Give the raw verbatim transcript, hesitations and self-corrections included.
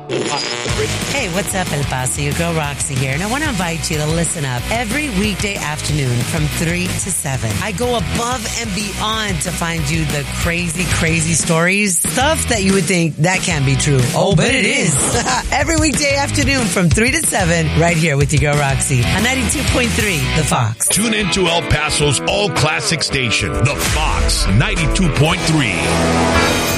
Hey, what's up, El Paso? Your girl Roxy here, and I want to invite you to listen up every weekday afternoon from three to seven. I go above and beyond to find you the crazy, crazy stories, stuff that you would think that can't be true. Oh, but it is. Every weekday afternoon from three to seven, right here with your girl Roxy on ninety-two point three, The Fox. Tune into El Paso's all-classic station, The Fox ninety-two point three.